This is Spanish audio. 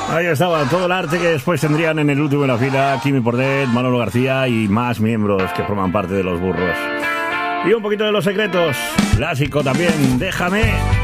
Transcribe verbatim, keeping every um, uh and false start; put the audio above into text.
Ahí estaba, todo el arte que después tendrían en el último de la fila Quimi Portet, Manolo García y más miembros que forman parte de Los Burros. Y un poquito de Los Secretos, clásico también, Déjame.